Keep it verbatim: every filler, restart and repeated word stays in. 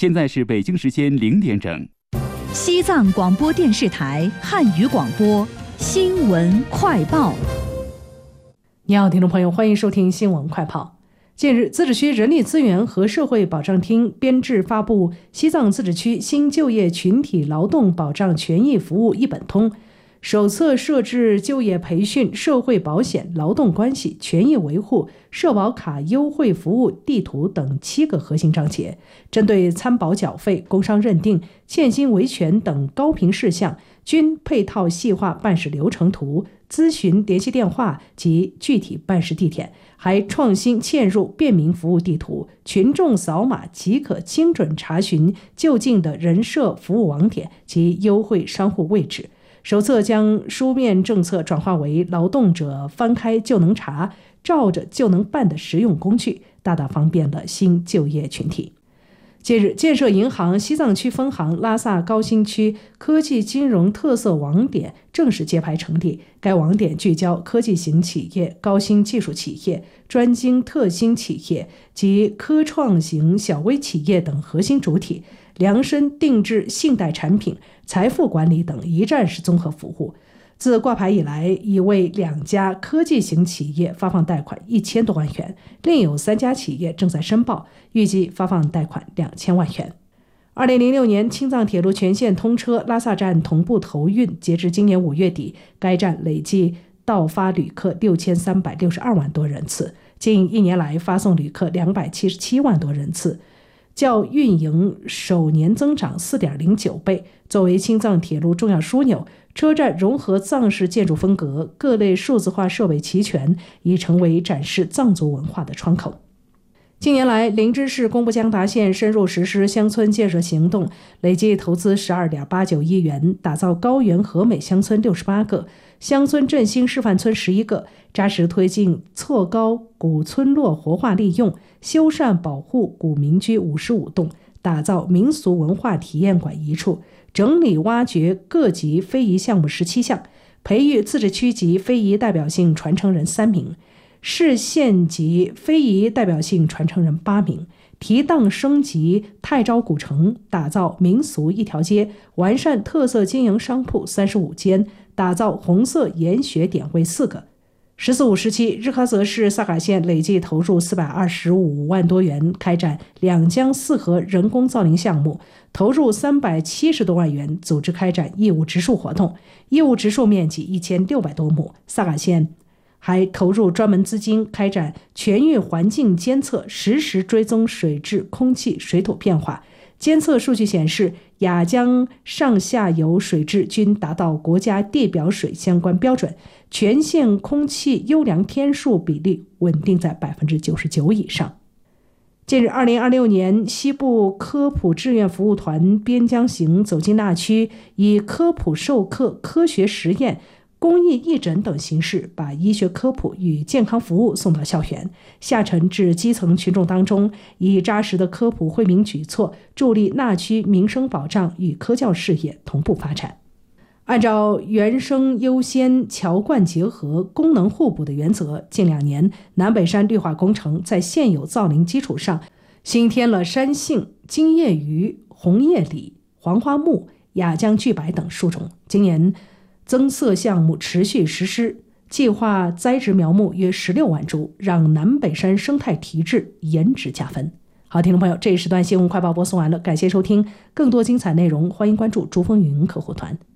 现在是北京时间零点整。 西藏广播电视台汉语广播新闻快报。 你好，听众朋友，欢迎收听新闻快报。近日，自治区人力资源和社会保障厅编制发布《西藏自治区新就业群体劳动保障权益服务一本通》，首次设置就业培训、社会保险、劳动关系、权益维护、社保卡优惠服务地图等七个核心章节，针对参保缴费、工伤认定、欠薪维权等高频事项，均配套细化办事流程图、咨询联系电话及具体办事地点，还创新嵌入便民服务地图，群众扫码即可精准查询就近的人社服务网点及优惠商户位置。首次将书面政策转化为劳动者翻开就能查、照着就能办的实用工具，大大方便了新就业群体。近日，建设银行西藏区分行拉萨高新区科技金融特色网点正式揭牌成立。该网点聚焦科技型企业、高新技术企业、专精特新企业及科创型小微企业等核心主体，量身定制信贷产品、财富管理等一站式综合服务。自挂牌以来，已为两家科技型企业发放贷款一千多万元，另有三家企业正在申报，预计发放贷款两千万元。二零零六年，青藏铁路全线通车，拉萨站同步投运，截至今年五月底，该站累计到发旅客六千三百六十二万多人次，近一年来发送旅客两百七十七万多人次，较运营首年增长 四点零九 倍。作为青藏铁路重要枢纽，车站融合藏式建筑风格，各类数字化设备齐全，已成为展示藏族文化的窗口。近年来，林芝市公布江达县深入实施乡村建设行动，累计投资 十二点八九亿元，打造高原和美乡村六十八个、乡村振兴示范村十一个，扎实推进错高古村落活化利用，修缮保护古民居五十五栋，打造民俗文化体验馆一处，整理挖掘各级非遗项目十七项，培育自治区级非遗代表性传承人三名，市县级非遗代表性传承人八名，提档升级太昭古城，打造民俗一条街，完善特色经营商铺三十五间，打造红色研学点位四个。十四五时期，日喀则市萨嘎县累计投入四百二十五万多元，开展两江四河人工造林项目，投入三百七十多万元，组织开展义务植树活动，义务植树面积一千六百多亩。萨嘎县还投入专门资金开展全域环境监测，实时追踪水质、空气、水土变化。监测数据显示，雅江上下游水质均达到国家地表水相关标准，全县空气优良天数比例稳定在 百分之九十九 以上。近日，二零二六年西部科普志愿服务团边疆行走进那区，以科普授课、科学实验、公益义诊等形式，把医学科普与健康服务送到校园，下沉至基层群众当中，以扎实的科普惠民举措，助力那区民生保障与科教事业同步发展。按照原生优先、桥贯结合、功能互补的原则，近两年南北山绿化工程在现有造林基础上，新添了山杏、金叶榆、红叶李、黄花木、雅江巨柏等树种。今年增色项目持续实施，计划栽植苗木约十六万株，让南北山生态提质，颜值加分。好，听众朋友，这一时段新闻快报播送完了，感谢收听，更多精彩内容欢迎关注珠峰云客户团。